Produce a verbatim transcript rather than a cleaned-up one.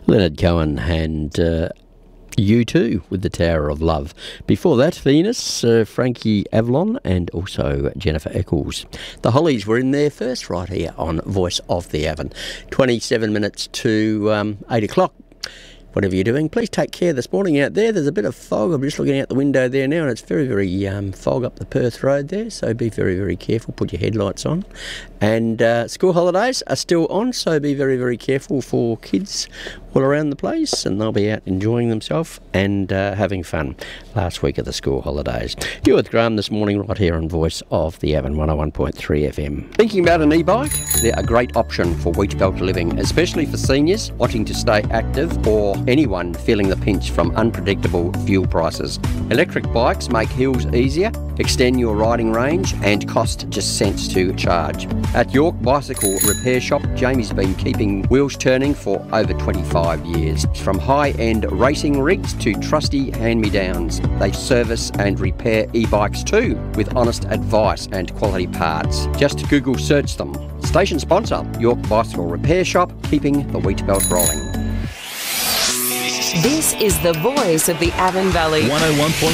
Leonard Cohen and uh, U two with the Tower of Love. Before that, Venus, uh, Frankie Avalon, and also Jennifer Eccles. The Hollies were in there first right here on Voice of the Avon. twenty-seven minutes to um, eight o'clock. Whatever you're doing, please take care this morning out there. There's a bit of fog. I'm just looking out the window there now, and it's very, very um, fog up the Perth Road there, so be very, very careful. Put your headlights on. And uh, school holidays are still on, so be very, very careful for kids all around the place, and they'll be out enjoying themselves and uh, having fun last week of the school holidays. You're with Graham this morning right here on Voice of the Avon, one oh one point three F M. Thinking about an e-bike? They're a great option for Wheatbelt living, especially for seniors wanting to stay active or anyone feeling the pinch from unpredictable fuel prices. Electric bikes make hills easier, extend your riding range, and cost just cents to charge. At York Bicycle Repair Shop, Jamie's been keeping wheels turning for over twenty-five years. From high-end racing rigs to trusty hand-me-downs, they service and repair e-bikes too, with honest advice and quality parts. Just Google search them. Station sponsor, York Bicycle Repair Shop, keeping the wheat belt rolling. This is the voice of the Avon Valley. one oh one point